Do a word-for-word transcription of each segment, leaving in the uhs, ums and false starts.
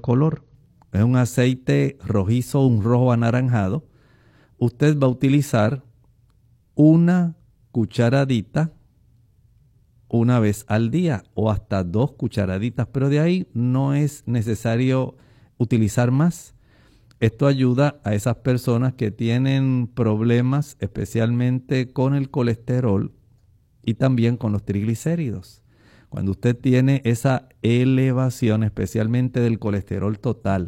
color. Es un aceite rojizo, un rojo anaranjado. Usted va a utilizar una cucharadita una vez al día o hasta dos cucharaditas, pero de ahí no es necesario utilizar más. Esto ayuda a esas personas que tienen problemas especialmente con el colesterol y también con los triglicéridos. Cuando usted tiene esa elevación especialmente del colesterol total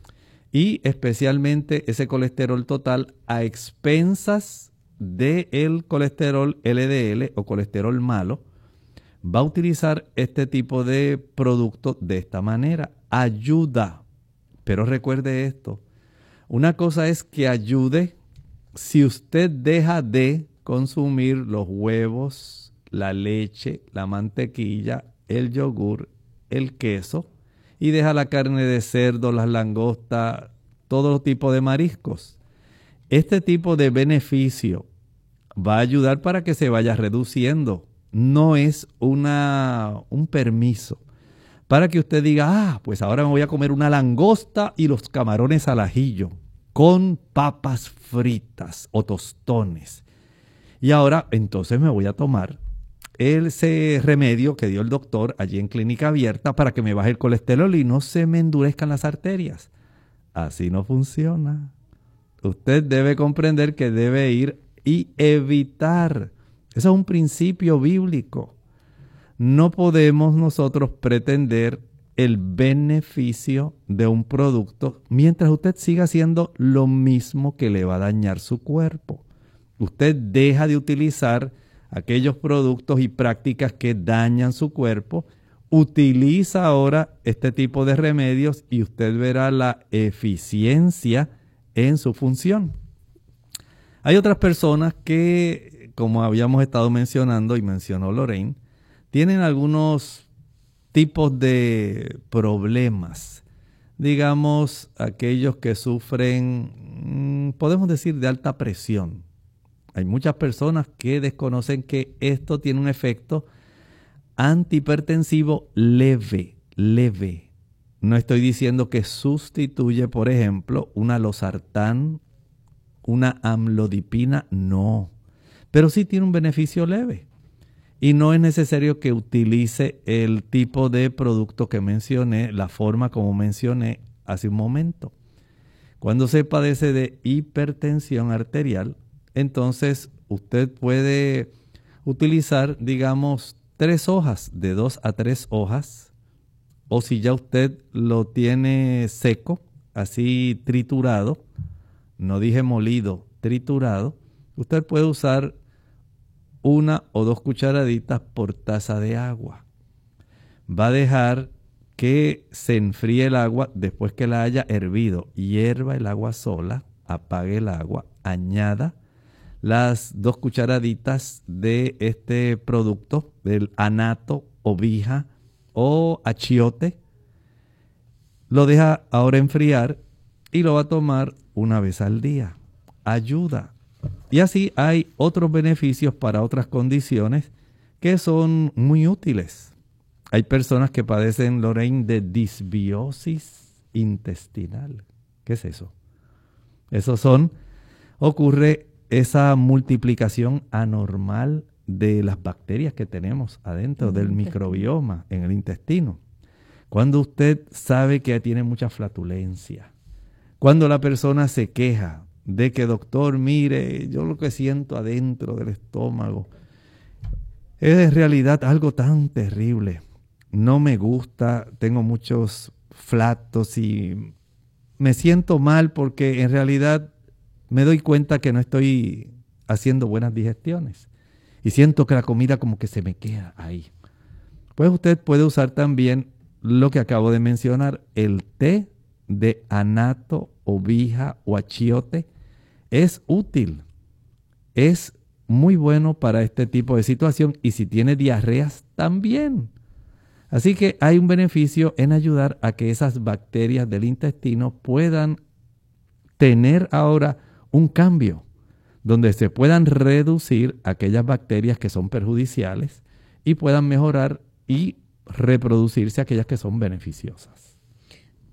y especialmente ese colesterol total a expensas del colesterol L D L o colesterol malo, va a utilizar este tipo de producto de esta manera. Ayuda. Pero recuerde esto. Una cosa es que ayude si usted deja de consumir los huevos, la leche, la mantequilla, el yogur, el queso y deja la carne de cerdo, las langostas, todo tipo de mariscos. Este tipo de beneficio va a ayudar para que se vaya reduciendo. No es una, un permiso para que usted diga, ah, pues ahora me voy a comer una langosta y los camarones al ajillo con papas fritas o tostones. Y ahora entonces me voy a tomar ese remedio que dio el doctor allí en Clínica Abierta para que me baje el colesterol y no se me endurezcan las arterias. Así no funciona. Usted debe comprender que debe ir y evitar. Eso es un principio bíblico. No podemos nosotros pretender el beneficio de un producto mientras usted siga haciendo lo mismo que le va a dañar su cuerpo. Usted deja de utilizar aquellos productos y prácticas que dañan su cuerpo, utiliza ahora este tipo de remedios y usted verá la eficiencia en su función. Hay otras personas que, como habíamos estado mencionando y mencionó Lorraine, tienen algunos tipos de problemas. Digamos, aquellos que sufren, podemos decir, de alta presión. Hay muchas personas que desconocen que esto tiene un efecto antihipertensivo leve, leve. No estoy diciendo que sustituye, por ejemplo, una losartán, una amlodipina, no. Pero sí tiene un beneficio leve. Y no es necesario que utilice el tipo de producto que mencioné, la forma como mencioné hace un momento. Cuando se padece de hipertensión arterial, entonces usted puede utilizar, digamos, tres hojas, de dos a tres hojas, o si ya usted lo tiene seco, así triturado, no dije molido, triturado, usted puede usar una o dos cucharaditas por taza de agua. Va a dejar que se enfríe el agua después que la haya hervido. Hierva el agua sola, apague el agua, añada las dos cucharaditas de este producto, del anato, obija o achiote. Lo deja ahora enfriar y lo va a tomar una vez al día. Ayuda. Y así hay otros beneficios para otras condiciones que son muy útiles. Hay personas que padecen, Lorraine, de disbiosis intestinal. ¿Qué es eso? Eso son, ocurre esa multiplicación anormal de las bacterias que tenemos adentro del microbioma en el intestino. Cuando usted sabe que tiene mucha flatulencia, cuando la persona se queja de que, doctor, mire, yo lo que siento adentro del estómago es en realidad algo tan terrible. No me gusta, tengo muchos flatos y me siento mal porque en realidad me doy cuenta que no estoy haciendo buenas digestiones y siento que la comida como que se me queda ahí. Pues usted puede usar también lo que acabo de mencionar, el té de anato, obija o achiote. Es útil, es muy bueno para este tipo de situación y si tiene diarreas también. Así que hay un beneficio en ayudar a que esas bacterias del intestino puedan tener ahora un cambio, donde se puedan reducir aquellas bacterias que son perjudiciales y puedan mejorar y reproducirse aquellas que son beneficiosas.